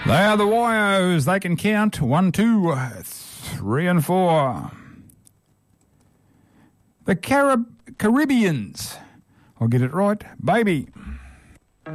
They are the Wyos. They can count 1, 2, 3 and 4. The Caribbeans. I'll get it right. Baby.